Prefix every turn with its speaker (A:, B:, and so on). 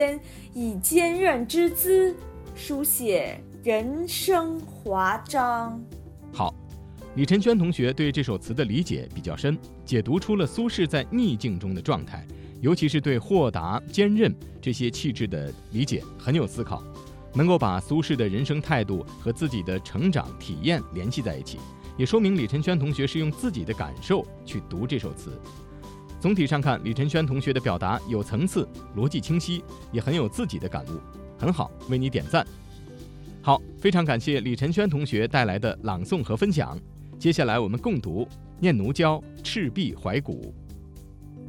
A: 以坚韧之姿，书写人生华章。
B: 好，李晨轩同学对这首词的理解比较深，解读出了苏轼在逆境中的状态，尤其是对豁达、坚韧这些气质的理解很有思考，能够把苏轼的人生态度和自己的成长体验联系在一起，也说明李晨轩同学是用自己的感受去读这首词。总体上看，李晨轩同学的表达有层次，逻辑清晰，也很有自己的感悟，很好，为你点赞。好，非常感谢李晨轩同学带来的朗诵和分享。接下来我们共读《念奴娇·赤壁怀古》。